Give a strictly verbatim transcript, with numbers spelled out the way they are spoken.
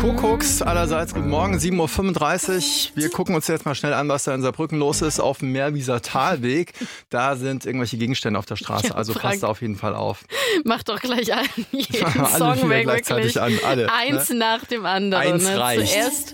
Kuckucks allerseits, guten Morgen, sieben Uhr fünfunddreißig. Wir gucken uns jetzt mal schnell an, was da in Saarbrücken los ist auf dem Meerwieser Talweg. Da sind irgendwelche Gegenstände auf der Straße, Ja, also Frank, passt da auf jeden Fall auf. Mach doch gleich an jeden Alle Song wieder weg, gleichzeitig wirklich. an, alle, Eins ne? nach dem anderen. Eins ne? reicht. Zuerst